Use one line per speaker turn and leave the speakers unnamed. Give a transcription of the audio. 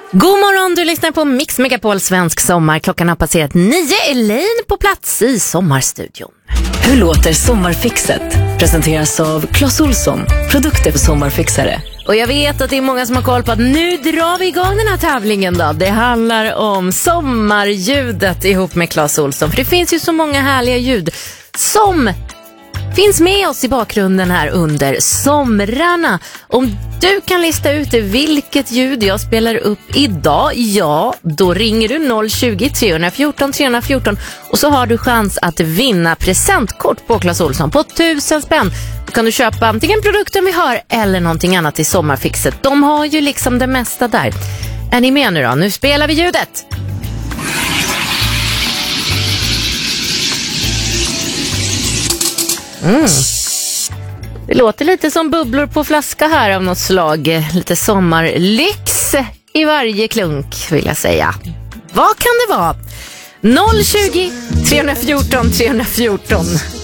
God morgon, du lyssnar på Mix Megapol Svensk Sommar. Klockan har passerat 9. Elaine på plats i sommarstudion.
Hur låter Sommarfixet? Presenteras av Clas Ohlson, produkter för sommarfixare.
Och jag vet att det är många som har koll på att nu drar vi igång den här tävlingen då. Det handlar om sommarljudet ihop med Clas Ohlson. För det finns ju så många härliga ljud som finns med oss i bakgrunden här under somrarna. Om du kan lista ut vilket ljud jag spelar upp idag, ja, då ringer du 020 314 314 och så har du chans att vinna presentkort på Clas Ohlson på 1000 spänn. Då kan du köpa antingen produkten vi har eller någonting annat i sommarfixet. De har ju liksom det mesta där. Är ni med nu då? Nu spelar vi ljudet! Det låter lite som bubblor på flaska här av något slag. Lite sommarlyx i varje klunk vill jag säga. Vad kan det vara? 020 314 314